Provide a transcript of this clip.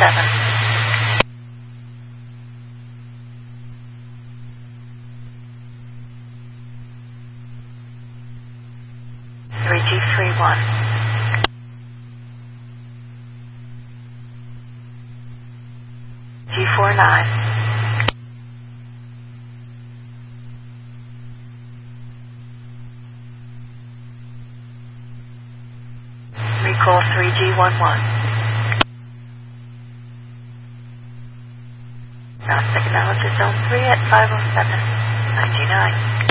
3G31. G49. Recall 3G11. Now signal to zone 3 at 507.99.